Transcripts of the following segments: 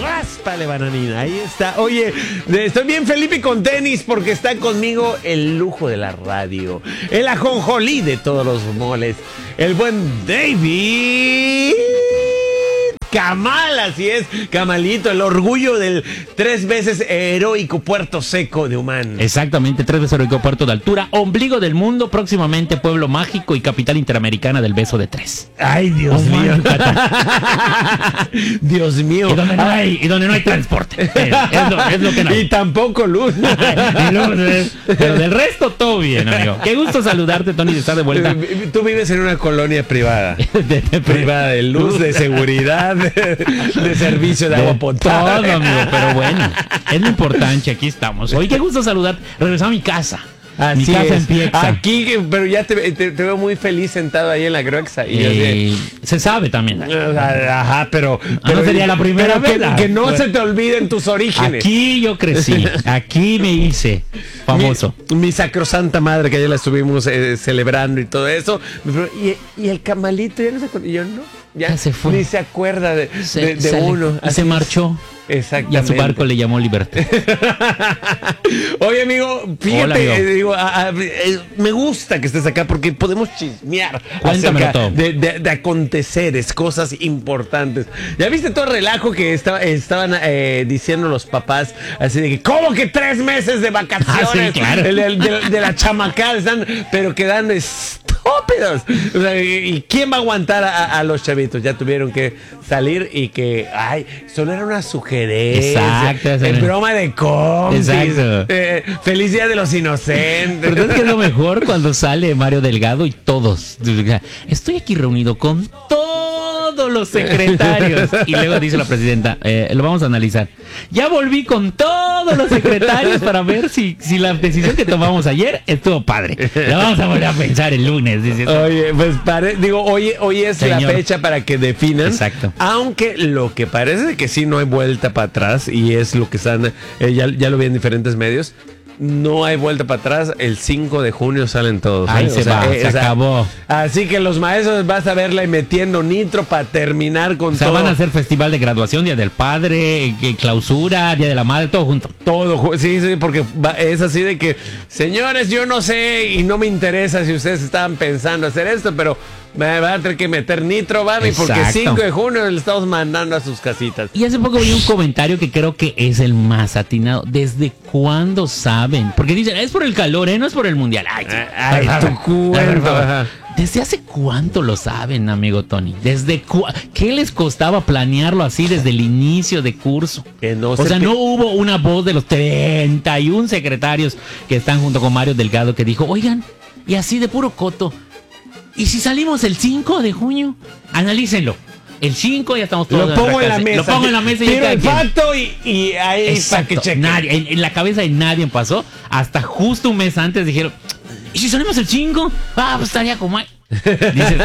Ráspale, bananina. Ahí está. Oye, estoy bien Felipe con tenis porque está conmigo el lujo de la radio, el ajonjolí de todos los moles, el buen David Camal, así es, Camalito, el orgullo del 3 veces heroico Puerto Seco de Humán. Exactamente, 3 veces heroico Puerto de Altura, ombligo del mundo, próximamente pueblo mágico y capital interamericana del beso de 3. Ay, Dios mío. Dios mío. Y donde no hay transporte. Es lo que no hay. Y tampoco luz. Pero del resto todo bien, amigo. Qué gusto saludarte, Tony, de estar de vuelta. Tú vives en una colonia privada. Privada de luz, de seguridad, de servicio de agua potable. Todo, amigo, pero bueno, es lo importante, aquí estamos. Hoy qué gusto saludar, regresar a mi casa. Así mi casa es. empieza. Aquí, pero ya te veo muy feliz sentado ahí en la Groxa. Se sabe también. Ajá, pero no sería la primera vez. Que no se te olviden tus orígenes. Aquí yo crecí, aquí me hice famoso. Mi sacrosanta madre, que ayer la estuvimos celebrando y todo eso. Y el Camalito ya no se acuerda. Y yo no. Ya se fue. Ni se acuerda de uno. Se marchó. Exactamente. Y a su barco le llamó Libertad. Oye, amigo, fíjate, hola, amigo. Digo, me gusta que estés acá porque podemos chismear. Cuéntamelo todo. De aconteceres, cosas importantes. ¿Ya viste todo el relajo que estaban diciendo los papás? Así de que, ¿cómo que 3 meses de vacaciones? Sí, claro. De la chamacada están, pero quedan estúpidos. O sea, ¿y quién va a aguantar a los chavitos? Ya tuvieron que salir y que, solo era una sugerencia. Exacto. En broma de compis. Exacto. Feliz Día de los Inocentes. Pero es que es lo mejor cuando sale Mario Delgado y todos. Estoy aquí reunido con todos los secretarios. Y luego dice la presidenta, lo vamos a analizar. Ya volví con todos los secretarios para ver si la decisión que tomamos ayer estuvo padre. La vamos a volver a pensar el lunes. Dice. Oye, pues hoy es Señor. la fecha para que definan. Exacto. Aunque lo que parece que sí no hay vuelta para atrás y es lo que están, ya lo vi en diferentes medios. No hay vuelta para atrás. El 5 de junio salen todos. Ahí se acabó. Así que los maestros vas a verla y metiendo nitro para terminar con todo. Van a hacer festival de graduación, Día del Padre, clausura, Día de la Madre, todo junto. Sí, porque es así de que, señores, yo no sé y no me interesa si ustedes estaban pensando hacer esto, pero me van a tener que meter nitro, Barbie, porque 5 de junio le estamos mandando a sus casitas. Y hace poco vi un comentario que creo que es el más atinado. ¿Desde cuándo saben? Porque dicen, es por el calor, no es por el mundial. Tu cuento. ¿Desde hace cuánto lo saben, amigo Tony? ¿Qué les costaba planearlo así desde el inicio de curso? No hubo una voz de los 31 secretarios que están junto con Mario Delgado que dijo, oigan, y así de puro coto, ¿y si salimos el 5 de junio? Analícenlo. El 5 ya estamos todos. Lo pongo en la mesa. Lo pongo en la mesa y tiro el facto y ahí para que chequen. En la cabeza de nadie pasó. Hasta justo un mes antes dijeron, ¿y si salimos el 5? Pues estaría como... Dice,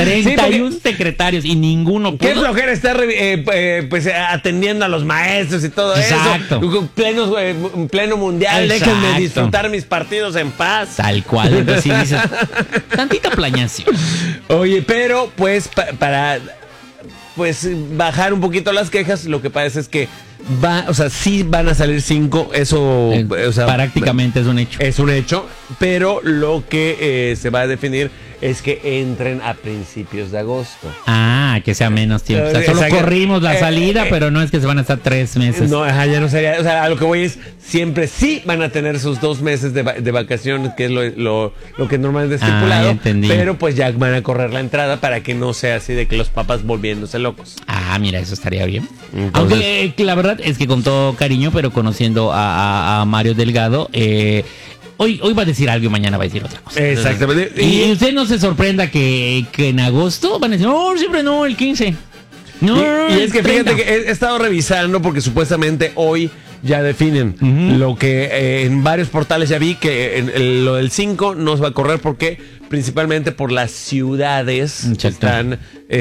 31 secretarios y ninguno pudo. Qué flojera estar pues atendiendo a los maestros y todo eso. Pleno mundial. Exacto. Déjenme disfrutar mis partidos en paz. Tal cual. Entonces, sí dices, tantita plañación. Oye, pero pues para bajar un poquito las quejas, lo que pasa es que sí van a salir 5, eso prácticamente es un hecho. Es un hecho, pero lo que se va a definir es que entren a principios de agosto. Que sea menos tiempo. O sea, solo corrimos la salida, pero no es que se van a estar 3 meses. No, ya no sería. O sea, a lo que voy es, siempre sí van a tener sus 2 meses de vacaciones, que es lo que normalmente es estipulado. Pero pues ya van a correr la entrada para que no sea así de que los papás volviéndose locos. Mira, eso estaría bien. Entonces, aunque la verdad es que con todo cariño, pero conociendo a Mario Delgado, Hoy va a decir algo y mañana va a decir otra cosa. Exactamente. Y usted no se sorprenda que en agosto van a decir, siempre no, el 15. No, y es que fíjate que he estado revisando porque supuestamente hoy ya definen lo que en varios portales ya vi que lo del 5 no se va a correr porque principalmente por las ciudades que están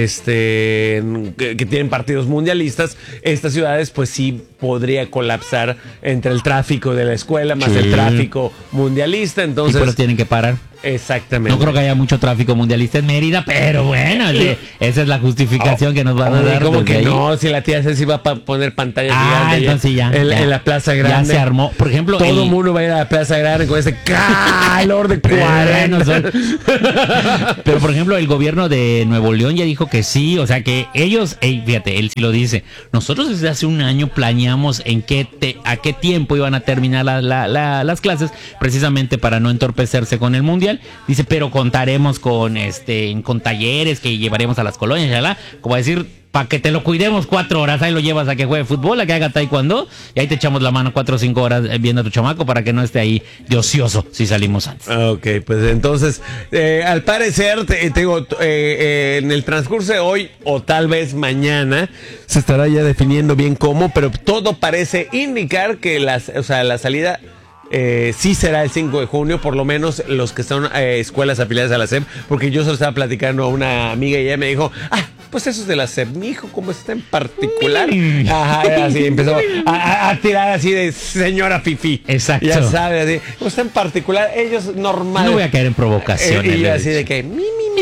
que tienen partidos mundialistas. Estas ciudades pues sí podría colapsar entre el tráfico de la escuela más el tráfico mundialista, entonces pero tienen que parar. Exactamente. No creo que haya mucho tráfico mundialista en Mérida, pero bueno, esa es la justificación que nos van a dar. ¿Cómo que ahí? No, si la tía Ceci va a poner pantalla gigante entonces ya, en la Plaza Grande. Ya se armó. Por ejemplo, todo el mundo va a ir a la Plaza Grande con ese calor de 40. Pero por ejemplo, el gobierno de Nuevo León ya dijo que sí, o sea que ellos, fíjate, él sí lo dice. Nosotros desde hace un año planeamos a qué tiempo iban a terminar las clases, precisamente para no entorpecerse con el mundial. Dice, pero contaremos con talleres que llevaremos a las colonias, ¿ya? Como decir, para que te lo cuidemos 4 horas, ahí lo llevas a que juegue fútbol, a que haga taekwondo, y ahí te echamos la mano 4 o 5 horas viendo a tu chamaco para que no esté ahí de ocioso si salimos antes. Ok, pues entonces, al parecer, te digo, en el transcurso de hoy o tal vez mañana, se estará ya definiendo bien cómo, pero todo parece indicar que la salida sí será el 5 de junio, por lo menos los que son escuelas afiliadas a la SEP, porque yo se lo estaba platicando a una amiga y ella me dijo, pues eso es de la SEP, mi hijo, ¿cómo está en particular? Ajá, así empezó a tirar así de señora Fifi. Exacto. Ya sabe, así, ¿cómo está en particular? Ellos normal. No voy a caer en provocaciones. Y así de que,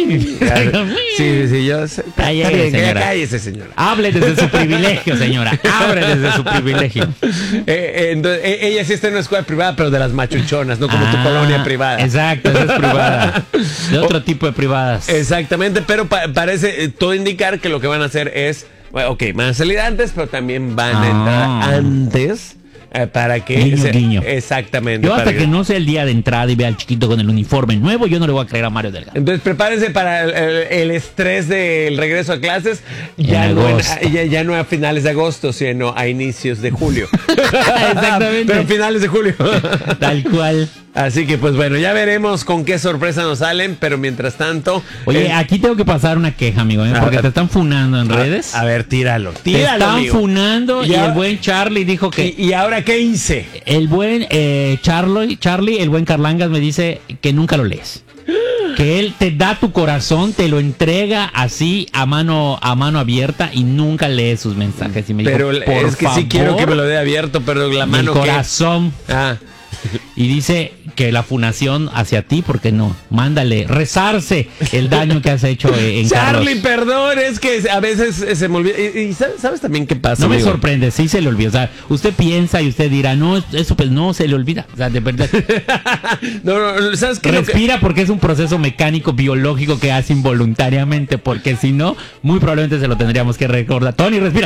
Sí, yo. Cállese, señora. Hable desde su privilegio, señora. Hable desde su privilegio. Entonces, ella sí está en una escuela privada, pero de las machuchonas, no como tu colonia privada. Exacto, esa es privada. De otro tipo de privadas. Exactamente, pero parece todo indicar que lo que van a hacer es, bueno, ok, van a salir antes, pero también van a entrar antes. Para que guiño. Exactamente. Yo hasta que no sea el día de entrada y vea al chiquito con el uniforme nuevo, yo no le voy a creer a Mario Delgado. Entonces prepárense para el estrés del regreso a clases, ya no a finales de agosto, sino a inicios de julio. Exactamente. Pero finales de julio. Tal cual. Así que pues bueno, ya veremos con qué sorpresa nos salen, pero mientras tanto... Oye, aquí tengo que pasar una queja, amigo, porque te están funando en redes. A ver, tíralo. Te están amigo. funando y el buen Charlie dijo que... ¿Y ahora qué hice? El buen Charlie, el buen Carlangas me dice que nunca lo lees. Que él te da tu corazón, te lo entrega así a mano abierta y nunca lee sus mensajes. Y me pero dijo, es que sí quiero que me lo dé abierto, pero la mano... El corazón. Que... Y dice que la funación hacia ti, porque no, mándale rezarse el daño que has hecho en Charlie, Carlos. perdón, es que a veces se me olvida. Y ¿sabes también qué pasa? No me amigo? sorprende, sí se le olvida. O sea, usted piensa y usted dirá, no, eso pues no se le olvida. O sea, de verdad. no, ¿sabes qué? Respira porque es un proceso mecánico, biológico que hace involuntariamente, porque si no, muy probablemente se lo tendríamos que recordar. Tony, respira.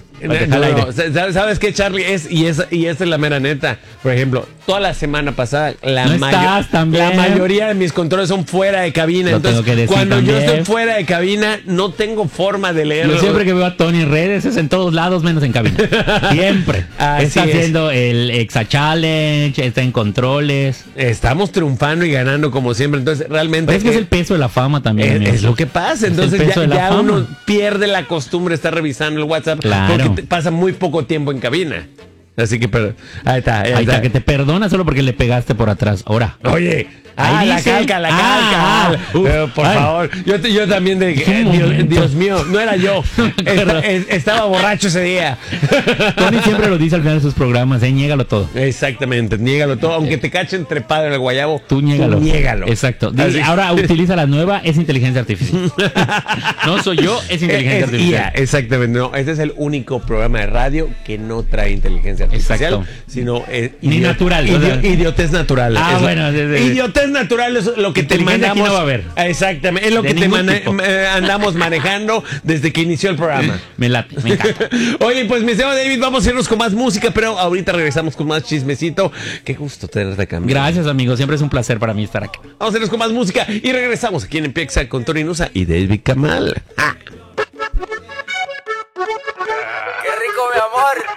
¿Sabes qué, Charlie? Y esta es la mera neta. Por ejemplo, toda la semana pasada, la mayoría de mis controles son fuera de cabina. Entonces, cuando yo estoy fuera de cabina, no tengo forma de leerlo. Yo siempre que veo a Tony en redes es en todos lados, menos en cabina. Siempre. Está haciendo el Exa Challenge, está en controles. Estamos triunfando y ganando como siempre. Entonces, realmente... Pero es que es el peso de la fama también. Es lo que pasa. Entonces, ya uno pierde la costumbre de estar revisando el WhatsApp. Claro. Porque pasa muy poco tiempo en cabina. Así que, pero, ahí está. Que te perdona solo porque le pegaste por atrás. Ahora. Oye, la calca. Por favor. Yo también dije, Dios mío, no era yo. Estaba borracho ese día. Tony siempre lo dice al final de sus programas, niégalo todo. Exactamente, niégalo todo. Aunque te cachen trepado en el guayabo, tú niégalo. Exacto. Ahora utiliza la nueva, es inteligencia artificial. No soy yo, es inteligencia artificial. Exactamente, no. Este es el único programa de radio que no trae inteligencia artificial, sino ni natural. Idiotez natural. Bueno, idiotez natural es lo que te mandamos. No va a haber. Exactamente, es lo que andamos manejando desde que inició el programa. Me late, me encanta. Oye, pues mi estimado David, vamos a irnos con más música, pero ahorita regresamos con más chismecito. Qué gusto tenerte acá. Gracias, amigo, siempre es un placer para mí estar aquí. Vamos a irnos con más música y regresamos aquí en Empieza con Tony Nusa y David Kamal.